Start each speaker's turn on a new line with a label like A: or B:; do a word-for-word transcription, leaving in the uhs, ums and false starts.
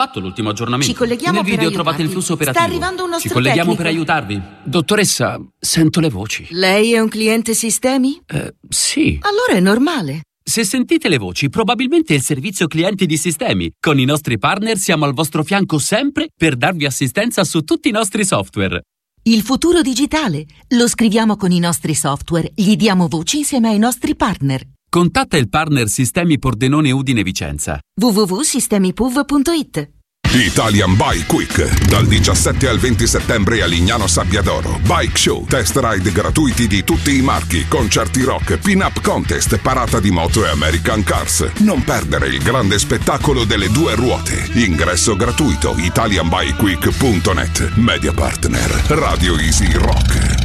A: fatto l'ultimo aggiornamento.
B: Ci colleghiamo
A: Nel video
B: per
A: trovate il
B: aiutarvi.
A: flusso operativo.
B: Sta arrivando un nostro
A: Ci colleghiamo
B: tecnico.
A: per aiutarvi. Dottoressa, sento le voci.
B: Lei è un cliente Sistemi?
A: Eh, sì.
B: Allora è normale.
A: Se sentite le voci, probabilmente è il servizio clienti di Sistemi. Con i nostri partner siamo al vostro fianco sempre per darvi assistenza su tutti i nostri software.
B: Il futuro digitale lo scriviamo con i nostri software, gli diamo voci insieme ai nostri partner.
A: Contatta il partner Sistemi Pordenone Udine Vicenza.
B: w w w punto sistemi p u v punto i t.
C: Italian Bike Week dal diciassette al venti settembre a Lignano Sabbiadoro. Bike show, test ride gratuiti di tutti i marchi, concerti rock, pin-up contest, parata di moto e American Cars. Non perdere il grande spettacolo delle due ruote. Ingresso gratuito. italian bike week punto net. Media partner Radio Easy Rock.